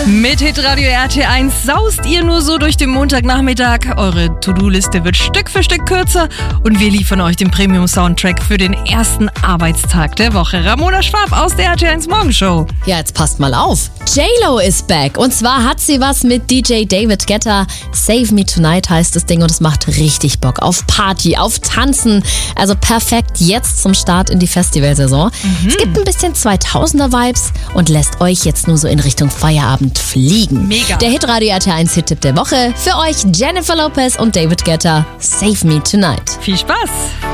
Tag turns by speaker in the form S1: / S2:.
S1: Mit Hitradio RT1 saust ihr nur so durch den Montagnachmittag. Eure To-Do-Liste wird Stück für Stück kürzer und wir liefern euch den Premium-Soundtrack für den ersten Arbeitstag der Woche. Ramona Schwab aus der RT1 Morgenshow.
S2: Ja, jetzt passt mal auf. J-Lo ist back und zwar hat sie was mit DJ David Guetta. Save Me Tonight heißt das Ding und es macht richtig Bock auf Party, auf Tanzen. Also perfekt jetzt zum Start in die Festivalsaison. Es gibt ein bisschen 2000er-Vibes und lässt euch jetzt nur so in Richtung Feierabend fliegen.
S1: Mega.
S2: Der Hitradio RT1 Hit-Tipp der Woche. Für euch Jennifer Lopez und David Guetta. Save Me Tonight.
S1: Viel Spaß!